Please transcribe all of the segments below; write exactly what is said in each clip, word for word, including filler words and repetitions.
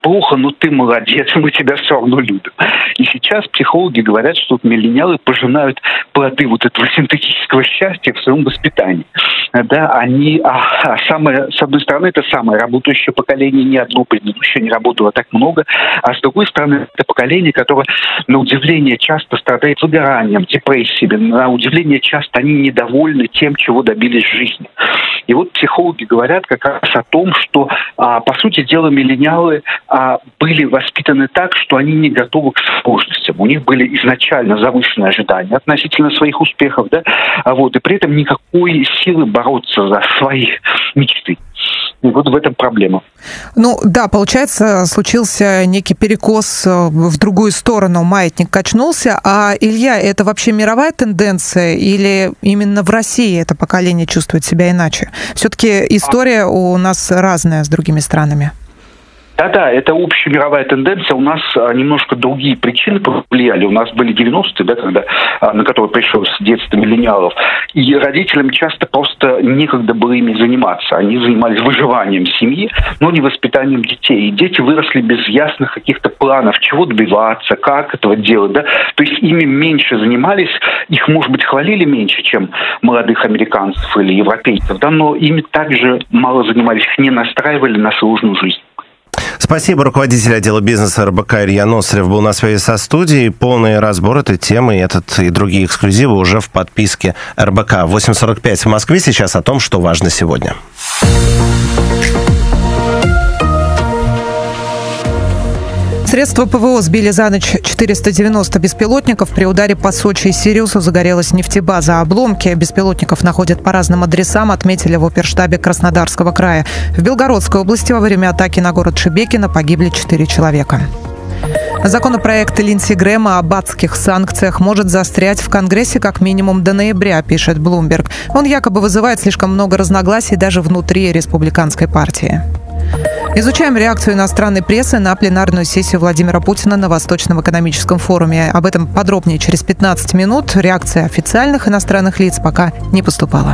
плохо, но ты молодец, мы тебя все равно любим. И сейчас психологи говорят, что вот миллениалы пожинают плоды вот этого синтетического счастья в своем воспитании. Да, они, а, а самое, с одной стороны, это самое работающее поколение, ни одно предыдущее не работало так много, а с другой стороны, это поколение, которое, на удивление, часто страдает выгоранием, депрессиями, на удивление, часто они недовольны тем, чего добились в жизни. И вот психологи говорят как раз о том, что, а, по сути дела, миллениалы а, были воспитаны так, что они не готовы к сложностям. У них были изначально завышенные ожидания относительно своих успехов, да, а вот, и при этом никакой силы бороться за свои мечты. И вот в этом проблема. Ну да, получается, случился некий перекос в другую сторону, маятник качнулся. А, Илья, это вообще мировая тенденция или именно в России это поколение чувствует себя иначе? Все-таки история у нас разная с другими странами. Да-да, это общемировая тенденция. У нас а, немножко другие причины повлияли. У нас были девяностые, да, когда, а, на которые пришлось детство миллениалов. И родителям часто просто некогда было ими заниматься. Они занимались выживанием семьи, но не воспитанием детей. И дети выросли без ясных каких-то планов, чего добиваться, как этого делать. Да? То есть ими меньше занимались, их, может быть, хвалили меньше, чем молодых американцев или европейцев, да? Но ими также мало занимались, их не настраивали на сложную жизнь. Спасибо. Руководитель отдела бизнеса эр бэ ка Илья Носарев был на связи со студией. Полный разбор этой темы, этот и другие эксклюзивы уже в подписке эр бэ ка. восемь сорок пять в Москве. Сейчас о том, что важно сегодня. Средства ПВО сбили за ночь четыреста девяносто беспилотников. При ударе по Сочи и Сириусу загорелась нефтебаза. Обломки беспилотников находят по разным адресам, отметили в оперштабе Краснодарского края. В Белгородской области во время атаки на город Шебекино погибли четыре человека. Законопроект Линдси Грэма об адских санкциях может застрять в Конгрессе как минимум до ноября, пишет Bloomberg. Он якобы вызывает слишком много разногласий даже внутри республиканской партии. Изучаем реакцию иностранной прессы на пленарную сессию Владимира Путина на Восточном экономическом форуме. Об этом подробнее через пятнадцать минут. Реакция официальных иностранных лиц пока не поступала.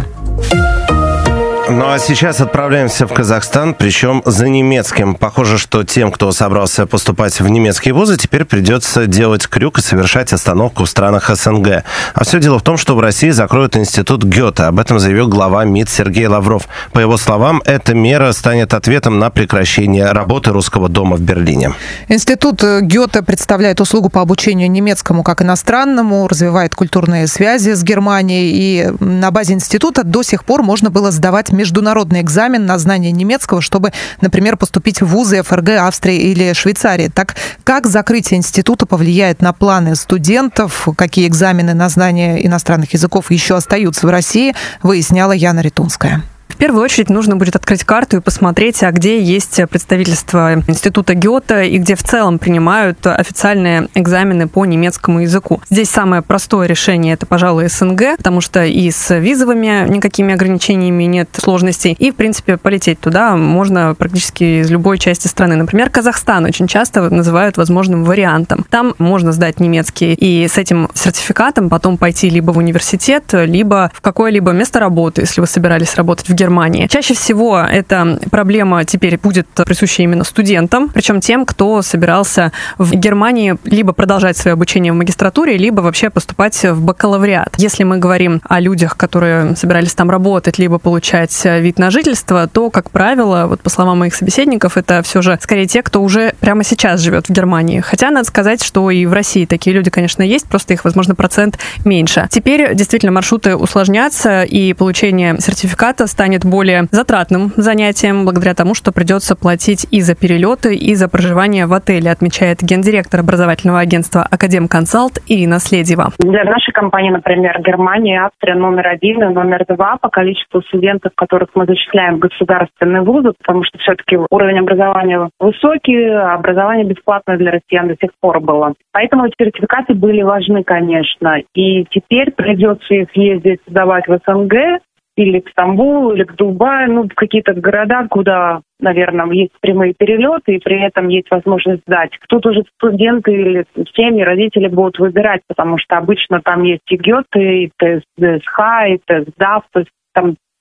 Ну а сейчас отправляемся в Казахстан, причем за немецким. Похоже, что тем, кто собрался поступать в немецкие вузы, теперь придется делать крюк и совершать остановку в странах эс эн гэ. А все дело в том, что в России закроют институт Гёте. Об этом заявил глава МИД Сергей Лавров. По его словам, эта мера станет ответом на прекращение работы Русского дома в Берлине. Институт Гёте представляет услугу по обучению немецкому как иностранному, развивает культурные связи с Германией. И на базе института до сих пор можно было сдавать международный экзамен на знание немецкого, чтобы, например, поступить в вузы эф эр гэ, Австрии или Швейцарии. Так как закрытие института повлияет на планы студентов, какие экзамены на знание иностранных языков еще остаются в России, выясняла Яна Ритунская. В первую очередь нужно будет открыть карту и посмотреть, а где есть представительство института Гёте и где в целом принимают официальные экзамены по немецкому языку. Здесь самое простое решение – это, пожалуй, эс эн гэ, потому что и с визовыми никакими ограничениями нет сложностей, и, в принципе, полететь туда можно практически из любой части страны. Например, Казахстан очень часто называют возможным вариантом. Там можно сдать немецкий и с этим сертификатом потом пойти либо в университет, либо в какое-либо место работы, если вы собирались работать в Германии. Чаще всего эта проблема теперь будет присуща именно студентам, причем тем, кто собирался в Германии либо продолжать свое обучение в магистратуре, либо вообще поступать в бакалавриат. Если мы говорим о людях, которые собирались там работать, либо получать вид на жительство, то, как правило, вот по словам моих собеседников, это все же скорее те, кто уже прямо сейчас живет в Германии. Хотя надо сказать, что и в России такие люди, конечно, есть, просто их, возможно, процент меньше. Теперь действительно маршруты усложнятся, и получение сертификата станет более затратным занятием, благодаря тому, что придется платить и за перелеты, и за проживание в отеле, отмечает гендиректор образовательного агентства «Академконсалт» Ирина Следева. Для нашей компании, например, Германия, Австрия номер один и номер два по количеству студентов, которых мы зачисляем в государственные вузы, потому что все-таки уровень образования высокий, а образование бесплатное для россиян до сих пор было. Поэтому эти сертификаты были важны, конечно. И теперь придется их ездить сдавать в эс эн гэ, или к Стамбулу, или к Дубаю, ну, в какие-то города, куда, наверное, есть прямые перелеты, и при этом есть возможность сдать. Тут уже студенты или семьи, родители будут выбирать, потому что обычно там есть и Гёте, и тэ эс дэ эс ха, и тэ эс дэ а эф, то есть там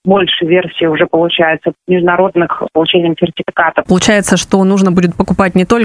больше версий уже получается международных получением сертификатов. Получается, что нужно будет покупать не только